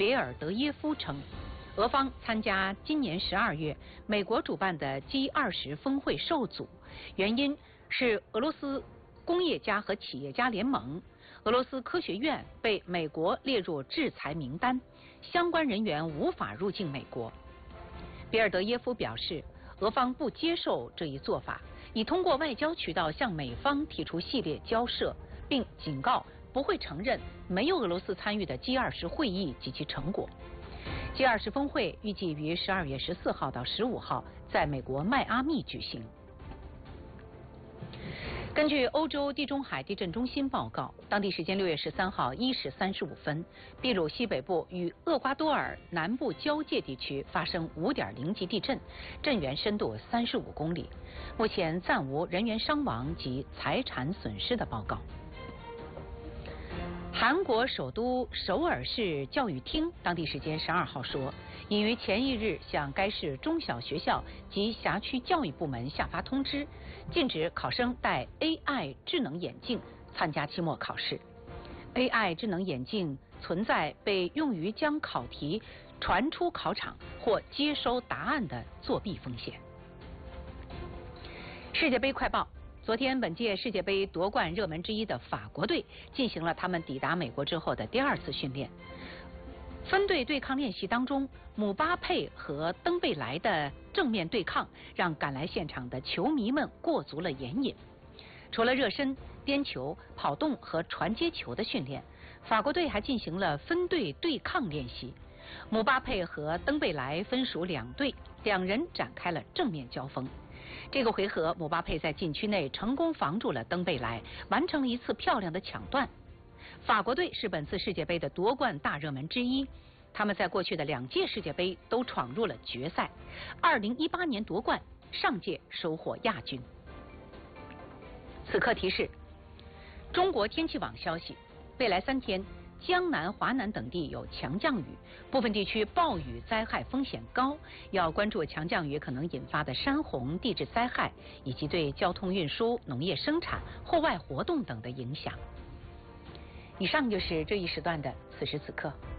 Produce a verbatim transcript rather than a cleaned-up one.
别尔德耶夫称，俄方参加今年十二月美国主办的 G 二十 峰会受阻，原因是俄罗斯工业家和企业家联盟。俄罗斯科学院被美国列入制裁名单，相关人员无法入境美国。别尔德耶夫表示，俄方不接受这一做法，已通过外交渠道向美方提出系列交涉，并警告不会承认没有俄罗斯参与的 G 二十 会议及其成果。G 二十 峰会预计于十二月十四号到十五号在美国迈阿密举行。根据欧洲地中海地震中心报告，当地时间六月十三号一时三十五分，秘鲁西北部与厄瓜多尔南部交界地区发生五点零级地震，震源深度三十五公里。目前暂无人员伤亡及财产损失的报告。韩国首都首尔市教育厅当地时间十二号说，已于前一日向该市中小学校及辖区教育部门下发通知，禁止考生戴 A I 智能眼镜参加期末考试。A I 智能眼镜存在被用于将考题传出考场或接收答案的作弊风险。世界杯快报。昨天，本届世界杯夺冠热门之一的法国队进行了他们抵达美国之后的第二次训练。分队对抗练习当中，姆巴佩和登贝莱的正面对抗让赶来现场的球迷们过足了眼瘾。除了热身、颠球、跑动和传接球的训练，法国队还进行了分队对抗练习。姆巴佩和登贝莱分属两队，两人展开了正面交锋。这个回合，姆巴佩在禁区内成功防住了登贝莱，完成了一次漂亮的抢断。法国队是本次世界杯的夺冠大热门之一，他们在过去的两届世界杯都闯入了决赛，二零一八年夺冠，上届收获亚军。此刻提示：中国天气网消息，未来三天，江南、华南等地有强降雨，部分地区暴雨灾害风险高，要关注强降雨可能引发的山洪、地质灾害，以及对交通运输、农业生产、户外活动等的影响。以上就是这一时段的此时此刻。